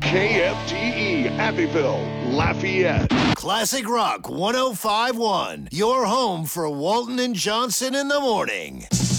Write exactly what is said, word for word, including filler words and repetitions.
K F T E, Abbeville, Lafayette. Classic Rock one oh five point one, your home for Walton and Johnson in the morning.